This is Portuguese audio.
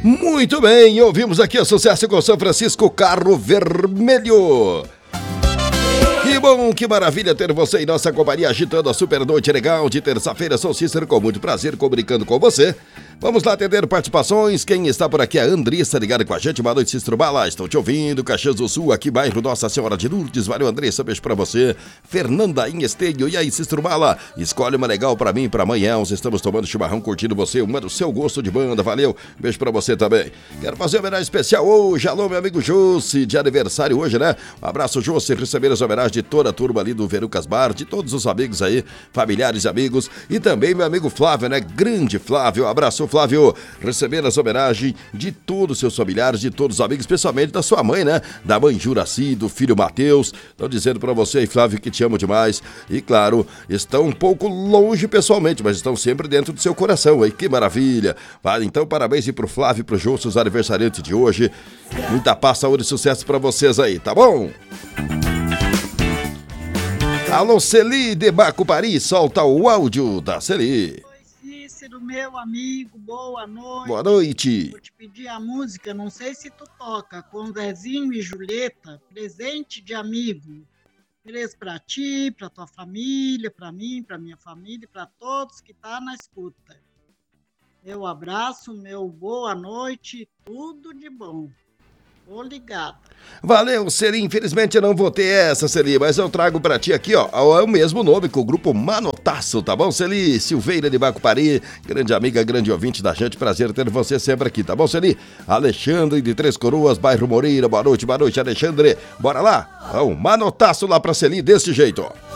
Muito bem, ouvimos aqui o sucesso com São Francisco, Carro Vermelho. Que bom, que maravilha ter você em nossa companhia, agitando a super noite legal de terça-feira. Sou Cícero, com muito prazer, comunicando com você. Vamos lá atender participações. Quem está por aqui é a Andressa, ligada com a gente. Boa noite, Cícero Bala. Estou te ouvindo. Caxias do Sul, aqui bairro Nossa Senhora de Lourdes. Valeu, Andressa, beijo pra você. Fernanda em Esteio. E aí, Cícero Bala? Escolhe uma legal pra mim e pra amanhã. Nós estamos tomando chimarrão, curtindo você. Uma do seu gosto de banda. Valeu. Beijo pra você também. Quero fazer uma homenagem especial hoje. Alô, meu amigo Jossi, de aniversário hoje, né? Um abraço, Jossi. Receber as homenagens de toda a turma ali do Verucas Bar, de todos os amigos aí, familiares e amigos. E também meu amigo Flávio, né? Grande Flávio. Abraço, Flávio. Receber as homenagens de todos os seus familiares, de todos os amigos, especialmente da sua mãe, né? Da mãe Juraci, do filho Matheus. Estão dizendo pra você aí, Flávio, que te amo demais. E claro, estão um pouco longe pessoalmente, mas estão sempre dentro do seu coração aí. Que maravilha. Vale, então, parabéns aí pro Flávio e pro Jô, os aniversariantes de hoje. Muita paz, saúde e sucesso pra vocês aí, tá bom? Alô, Celi de Bacupari, solta o áudio da Celi. Cícero, meu amigo, boa noite. Boa noite. Vou te pedir a música, não sei se tu toca, com Zezinho e Julieta, presente de amigo. Beleza pra ti, pra tua família, pra mim, pra minha família, pra todos que tá na escuta. Meu abraço, meu boa noite, tudo de bom. Tô ligado. Valeu, Celi. Infelizmente eu não vou ter essa, Celi, mas eu trago pra ti aqui, ó. É o mesmo nome com o grupo Manotaço, tá bom, Celi? Silveira de Bacupari, grande amiga, grande ouvinte da gente. Prazer ter você sempre aqui, tá bom, Celi? Alexandre de Três Coroas, bairro Moreira. Boa noite, Alexandre. Bora lá? Manotaço lá pra Celi, desse jeito, ó.